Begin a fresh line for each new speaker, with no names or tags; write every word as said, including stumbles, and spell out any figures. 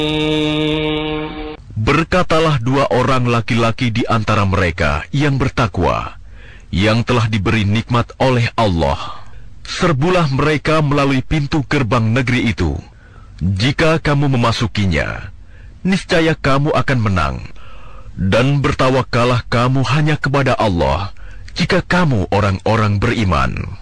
Berkatalah dua orang laki-laki di antara mereka yang bertakwa, yang telah diberi nikmat oleh Allah. Serbulah mereka melalui pintu gerbang negeri itu. Jika kamu memasukinya, niscaya kamu akan menang. Dan bertawakkallah kamu hanya kepada Allah, jika kamu orang-orang beriman.